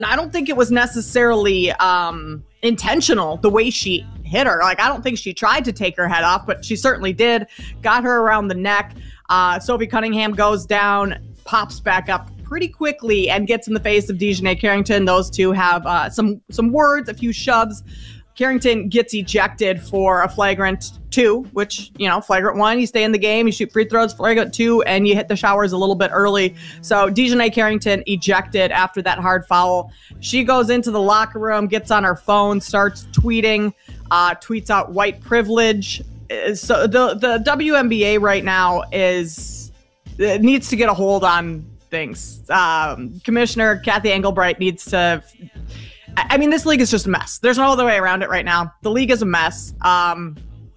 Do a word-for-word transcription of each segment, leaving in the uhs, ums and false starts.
I don't think it was necessarily um, intentional the way she hit her. Like, I don't think she tried to take her head off, but she certainly did. Got her around the neck. Uh, Sophie Cunningham goes down, pops back up pretty quickly, and gets in the face of DiJonai Carrington. Those two have uh, some some words, a few shoves. Carrington gets ejected for a flagrant two, which, you know, flagrant one, you stay in the game, you shoot free throws, flagrant two, and you hit the showers a little bit early. So DiJonai Carrington ejected after that hard foul. She goes into the locker room, gets on her phone, starts tweeting, uh, tweets out white privilege. So the, the W N B A right now is, it needs to get a hold on things. Um, Commissioner Kathy Engelbright needs to... I mean, this league is just a mess. There's no other way around it right now. The league is a mess. Um,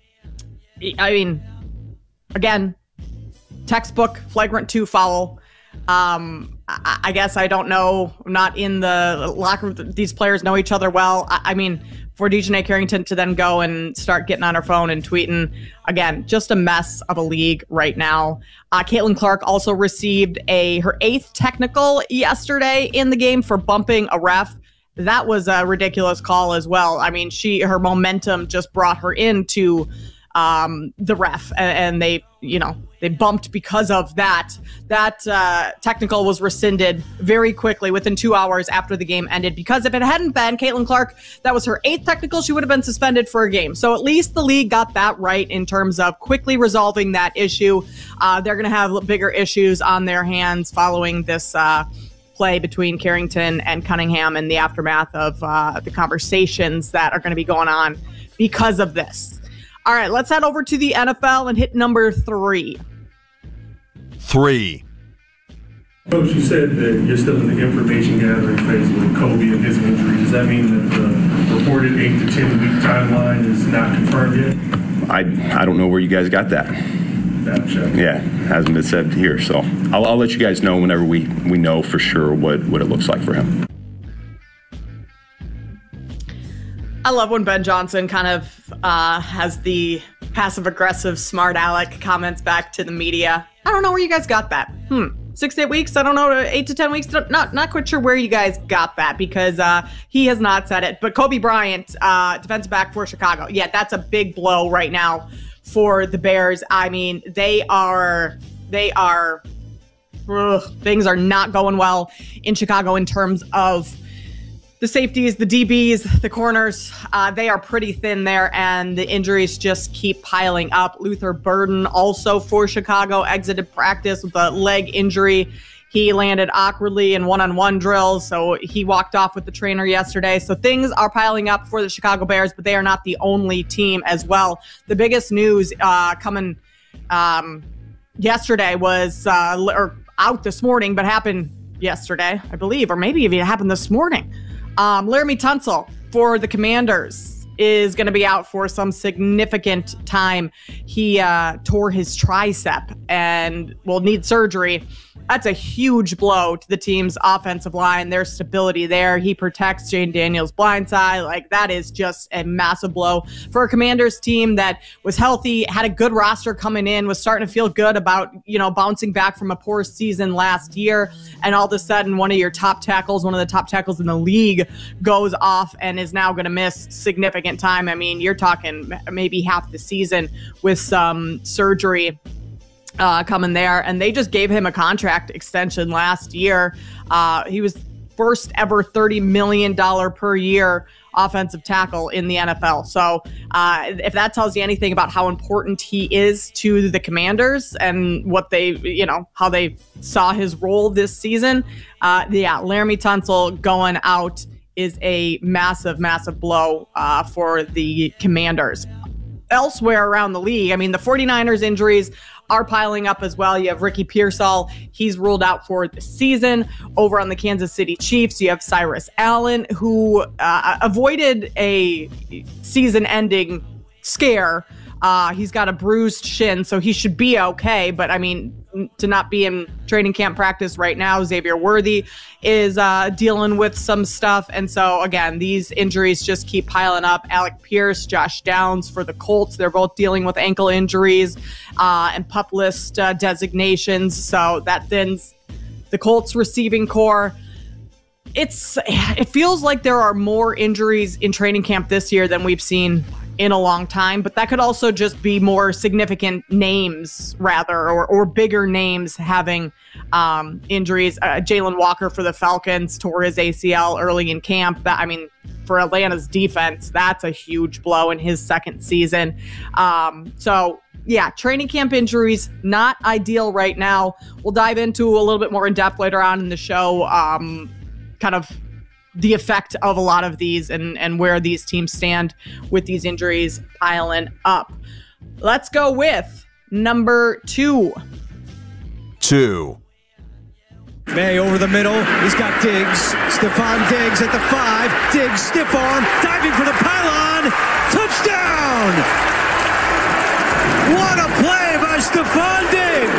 I mean, again, textbook flagrant two foul. Um, I, I guess I don't know. I'm not in the locker room. These players know each other well. I, I mean, for DiJonai Carrington to then go and start getting on her phone and tweeting, again, just a mess of a league right now. Uh, Caitlin Clark also received a her eighth technical yesterday in the game for bumping a ref. That was a ridiculous call as well. I mean, she her momentum just brought her into um, the ref, and, and they, you know, they bumped because of that. That uh, technical was rescinded very quickly within two hours after the game ended, because if it hadn't been Caitlin Clark, that was her eighth technical, she would have been suspended for a game. So at least the league got that right in terms of quickly resolving that issue. Uh, they're going to have bigger issues on their hands following this uh play between Carrington and Cunningham in the aftermath of uh, the conversations that are going to be going on because of this. All right, let's head over to the N F L and hit number three. Three. Coach, you said that you're still in the information gathering phase with Kobe and his injury. Does that mean that the reported eight to ten week timeline is not confirmed yet? I I don't know where you guys got that. Gotcha. Yeah, hasn't been said here, so I'll, I'll let you guys know whenever we, we know for sure what, what it looks like for him. I love when Ben Johnson kind of uh, has the passive-aggressive, smart aleck comments back to the media. I don't know where you guys got that. Hmm. Six to eight weeks? I don't know. Eight to ten weeks? Not not quite sure where you guys got that, because uh, he has not said it. But Kobe Bryant, uh, defensive back for Chicago. Yeah, that's a big blow right now for the Bears. I mean, they are, they are, ugh, things are not going well in Chicago in terms of the safeties, the D Bs, the corners. Uh, they are pretty thin there, and the injuries just keep piling up. Luther Burden, also for Chicago, exited practice with a leg injury. He landed awkwardly in one-on-one drills, so he walked off with the trainer yesterday. So things are piling up for the Chicago Bears, but they are not the only team as well. The biggest news uh, coming um, yesterday was, uh, or out this morning, but happened yesterday, I believe, or maybe even happened this morning. Um, Laremy Tunsil for the Commanders is going to be out for some significant time. He uh, tore his tricep and will need surgery. That's a huge blow to the team's offensive line, their stability there. He protects Jane Daniels' blind side. Like, that is just a massive blow for a Commanders team that was healthy, had a good roster coming in, was starting to feel good about, you know, bouncing back from a poor season last year. And all of a sudden, one of your top tackles, one of the top tackles in the league, goes off and is now going to miss significant time. I mean, you're talking maybe half the season with some surgery Uh, coming there, and they just gave him a contract extension last year. Uh, he was first ever thirty million dollars per year offensive tackle in the N F L. So uh, if that tells you anything about how important he is to the Commanders and what they, you know, how they saw his role this season, uh, yeah, Laremy Tunsil going out is a massive, massive blow uh, for the Commanders. Elsewhere around the league, I mean, the 49ers injuries are piling up as well. You have Ricky Pearsall. He's ruled out for the season. Over on the Kansas City Chiefs, you have Cyrus Allen, who uh, avoided a season-ending scare. Uh, he's got a bruised shin, so he should be okay. But, I mean, to not be in training camp practice right now, Xavier Worthy is uh, dealing with some stuff. And so, again, these injuries just keep piling up. Alec Pierce, Josh Downs for the Colts, they're both dealing with ankle injuries uh, and PUP list uh, designations. So that thins the Colts receiving core. it's it feels like there are more injuries in training camp this year than we've seen in a long time, but that could also just be more significant names rather, or, or bigger names having um, injuries. Uh, Jalen Walker for the Falcons tore his A C L early in camp. That, I mean, for Atlanta's defense, that's a huge blow in his second season. Um, so yeah, training camp injuries, not ideal right now. We'll dive into a little bit more in depth later on in the show, um, kind of the effect of a lot of these and, and where these teams stand with these injuries piling up. Let's go with number two. Two. May over the middle. He's got Diggs. Stephon Diggs at the five. Diggs, stiff arm, diving for the pylon. Touchdown! What a play by Stephon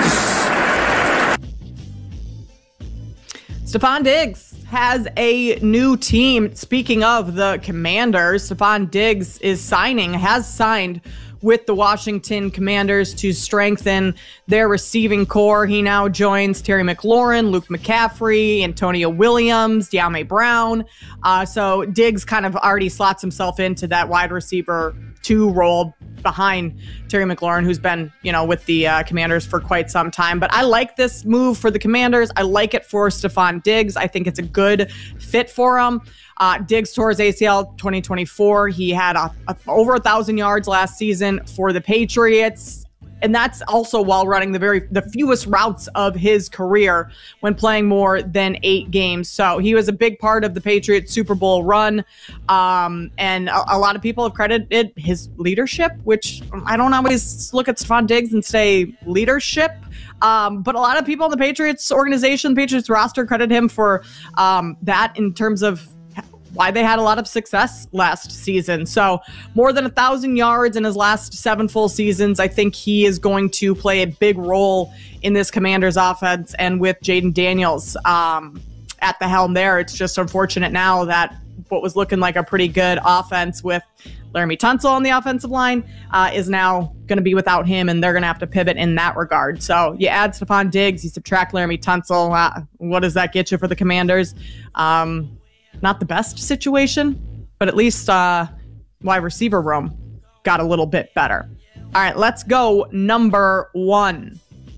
Diggs! Stephon Diggs has a new team. Speaking of the Commanders, Stephon Diggs is signing, has signed with the Washington Commanders to strengthen their receiving core. He now joins Terry McLaurin, Luke McCaffrey, Antonio Williams, De'Ami Brown. Uh, so Diggs kind of already slots himself into that wide receiver two role behind Terry McLaurin, who's been, you know, with the uh, Commanders for quite some time. But I like this move for the Commanders. I like it for Stephon Diggs. I think it's a good fit for him. Uh, Diggs tore his A C L twenty twenty-four. He had a, a, over a thousand yards last season for the Patriots. And that's also while running the very the fewest routes of his career when playing more than eight games. So he was a big part of the Patriots Super Bowl run. Um, and a, a lot of people have credited his leadership, which I don't always look at Stephon Diggs and say leadership. Um, but a lot of people in the Patriots organization, Patriots roster, credit him for um, that in terms of why they had a lot of success last season. So more than a thousand yards in his last seven full seasons. I think he is going to play a big role in this Commanders offense, and with Jaden Daniels um, at the helm there, it's just unfortunate now that what was looking like a pretty good offense with Laramie Tunsil on the offensive line uh, is now going to be without him, and they're going to have to pivot in that regard. So you add Stephon Diggs, you subtract Laramie Tunsil. Uh, what does that get you for the Commanders? Um, Not the best situation, but at least uh, wide receiver room got a little bit better. All right, let's go number one.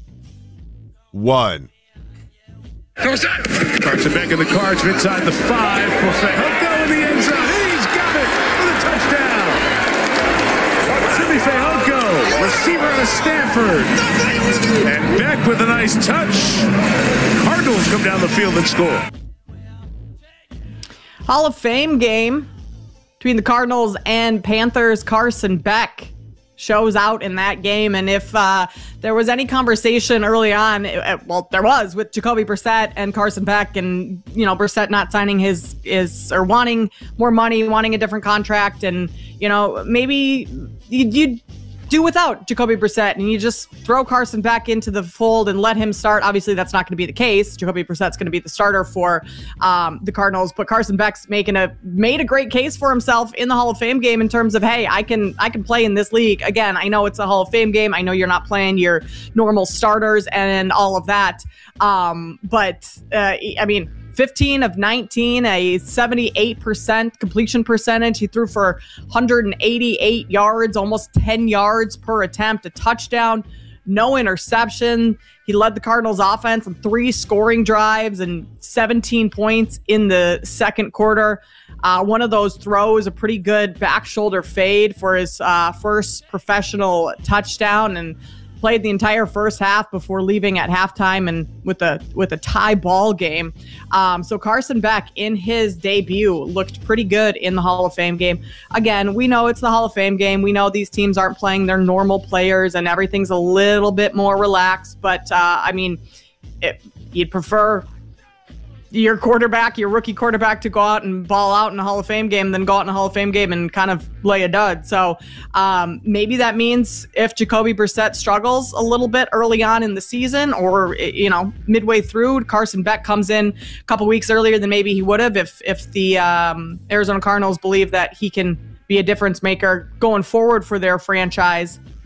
One. Carson back in the cards inside the five for Fehoko in the end zone. He's got it for the touchdown. Simi Fehoko, receiver out of Stanford. And Beck with a nice touch. Cardinals come down the field and score. Hall of Fame game between the Cardinals and Panthers. Carson Beck shows out in that game. And if uh, there was any conversation early on, it, well, there was with Jacoby Brissett and Carson Beck, and, you know, Brissett not signing his, his or wanting more money, wanting a different contract. And, you know, maybe you, you do without Jacoby Brissett and you just throw Carson Beck into the fold and let him start. Obviously, that's not going to be the case. Jacoby Brissett's going to be the starter for um, the Cardinals, but Carson Beck's making a made a great case for himself in the Hall of Fame game in terms of, hey, I can I can play in this league. Again, I know it's a Hall of Fame game. I know you're not playing your normal starters and all of that, um, but uh, I mean, fifteen of nineteen, a seventy-eight percent completion percentage. He threw for one hundred eighty-eight yards, almost ten yards per attempt, a touchdown, no interception. He led the Cardinals offense on three scoring drives and seventeen points in the second quarter. Uh, one of those throws, a pretty good back shoulder fade for his uh, first professional touchdown, and played the entire first half before leaving at halftime and with a with a tie ball game. Um, so Carson Beck in his debut looked pretty good in the Hall of Fame game. Again, we know it's the Hall of Fame game. We know these teams aren't playing their normal players and everything's a little bit more relaxed. But uh, I mean, it, you'd prefer your quarterback, your rookie quarterback, to go out and ball out in a Hall of Fame game than go out in a Hall of Fame game and kind of lay a dud. So um, maybe that means if Jacoby Brissett struggles a little bit early on in the season, or, you know, midway through, Carson Beck comes in a couple weeks earlier than maybe he would have if, if the um, Arizona Cardinals believe that he can be a difference maker going forward for their franchise.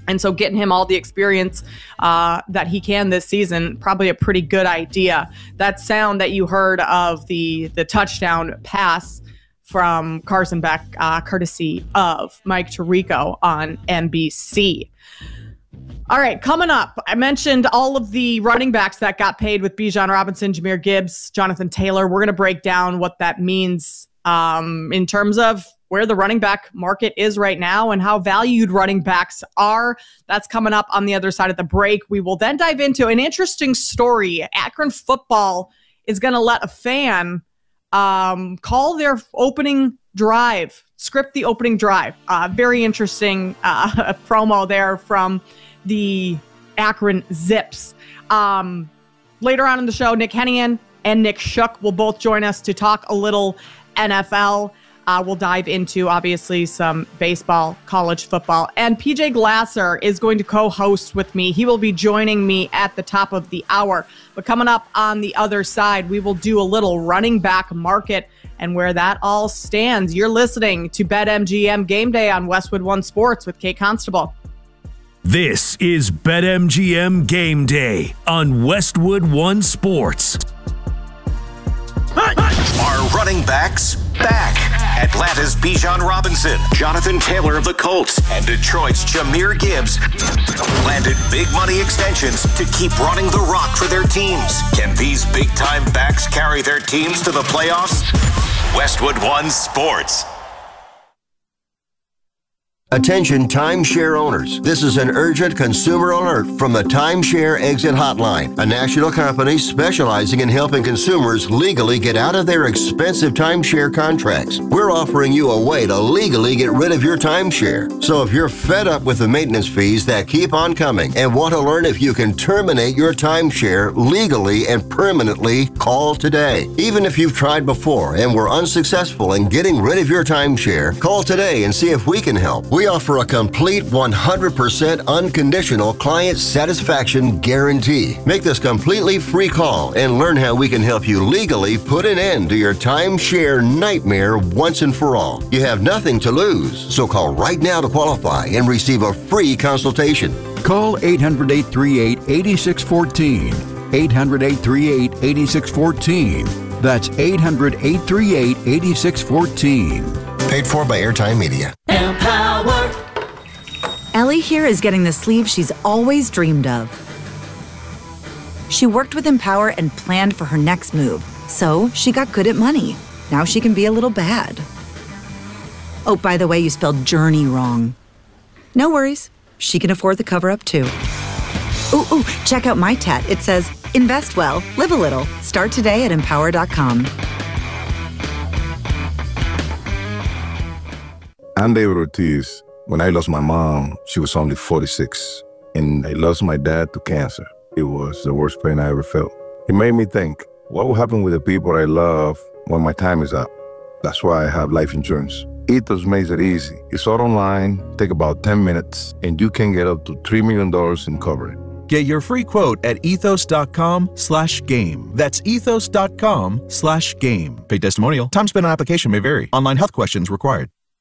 And so getting him all the experience uh, that he can this season, probably a pretty good idea. That sound that you heard of the the touchdown pass from Carson Beck, uh, courtesy of Mike Tirico on N B C. All right, coming up, I mentioned all of the running backs that got paid with Bijan Robinson, Jahmyr Gibbs, Jonathan Taylor. We're going to break down what that means um, in terms of where the running back market is right now and how valued running backs are. That's coming up on the other side of the break. We will then dive into an interesting story. Akron football is going to let a fan um, call their opening drive, script the opening drive. Uh, very interesting uh, promo there from the Akron Zips. Um, later on in the show, Nick Hennigan and Nick Shook will both join us to talk a little N F L. Uh, we'll dive into, obviously, some baseball, college football. And P J Glasser is going to co-host with me. He will be joining me at the top of the hour. But coming up on the other side, we will do a little running back market and where that all stands. You're listening to BetMGM Game Day on Westwood One Sports with Kate Constable. This is BetMGM Game Day on Westwood One Sports. Are running backs back? Atlanta's Bijan Robinson, Jonathan Taylor of the Colts, and Detroit's Jahmyr Gibbs landed big money extensions to keep running the rock for their teams. Can these big-time backs carry their teams to the playoffs? Westwood One Sports. Attention timeshare owners. This is an urgent consumer alert from the Timeshare Exit Hotline, a national company specializing in helping consumers legally get out of their expensive timeshare contracts. We're offering you a way to legally get rid of your timeshare. So if you're fed up with the maintenance fees that keep on coming and want to learn if you can terminate your timeshare legally and permanently, call today. Even if you've tried before and were unsuccessful in getting rid of your timeshare, call today and see if we can help. We offer a complete one hundred percent unconditional client satisfaction guarantee. Make this completely free call and learn how we can help you legally put an end to your timeshare nightmare once and for all. You have nothing to lose, so call right now to qualify and receive a free consultation. Call eight hundred, eight three eight, eight six one four. eight hundred, eight three eight, eight six one four. That's eight hundred, eight three eight, eight six one four. Paid for by Airtime Media. Empower. Ellie here is getting the sleeve she's always dreamed of. She worked with Empower and planned for her next move, so she got good at money. Now she can be a little bad. Oh, by the way, you spelled journey wrong. No worries. She can afford the cover-up, too. Ooh, ooh, check out my tat. It says, invest well, live a little. Start today at empower dot com. I'm David Ortiz. When I lost my mom, she was only forty-six. And I lost my dad to cancer. It was the worst pain I ever felt. It made me think, what will happen with the people I love when my time is up? That's why I have life insurance. Ethos makes it easy. It's all online, take about ten minutes, and you can get up to three million dollars in coverage. Get your free quote at ethos.com slash game. That's ethos.com slash game. Paid testimonial. Time spent on application may vary. Online health questions required.